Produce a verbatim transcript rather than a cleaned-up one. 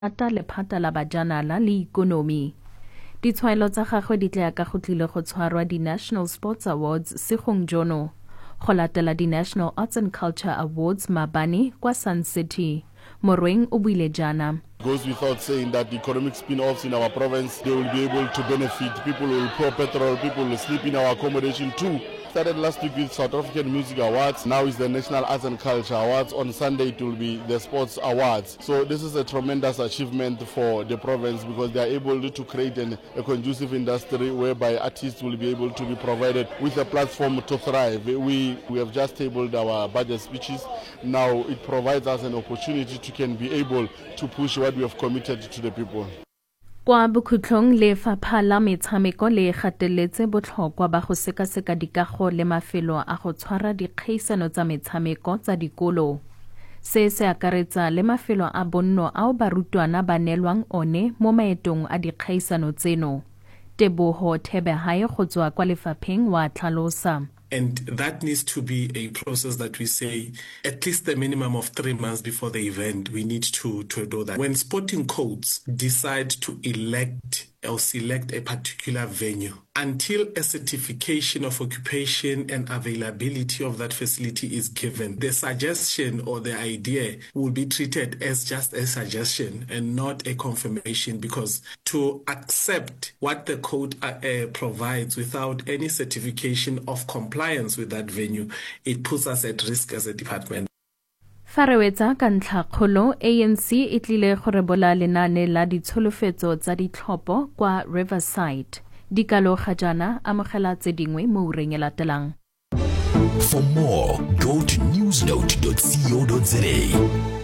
ata lephata la bajanala le ikonomi. Ditshwaelo tsa gagwe di tla ka go tlile go tshwarwa di-National Sports Awards segong jono, go latela di-National Arts and Culture Awards maabane kwa Sun City. Morweng o buile jana. It goes without saying that the economic spin-offs in our province, they will be able to benefit. People will pour petrol, people will sleep in our accommodation too. Started last week with South African Music Awards. Now is the National Arts and Culture Awards. On Sunday it will be the Sports Awards. So this is a tremendous achievement for the province because they are able to create an, a conducive industry whereby artists will be able to be provided with a platform to thrive. We, we have just tabled our budget speeches. Now it provides us an opportunity to can be able to push what we have committed to the people. Kwa bokhutlong lefapha la metshameko le gateletse botlhokwa ba go sekaseka dikago le mafelo a go tshwara dikgaisano tsa metshameko tsa dikolo. Se se akaretsa le mafelo a bonno ao barutwana ba neelwang one mo maetong a dikgaisano tseno. Tebogo Thebehai go tswa kwa lefapheng wa tlhalosa. And that needs to be a process that we say at least a minimum of three months before the event, we need to, to do that. When sporting codes decide to elect or select a particular venue, until a certification of occupation and availability of that facility is given, the suggestion or the idea will be treated as just a suggestion and not a confirmation, because to accept what the code uh, uh, provides without any certification of compliance with that venue, it puts us at risk as a department. Farewetsa ka ntlha kgolo A N C e tlile go rebola lenane la ditsholofetso tsa ditlhopho kwa Riverside. Dikalo ga jana amogela tse dingwe mo ureng e latelang. For more, go to newsnote dot co dot za.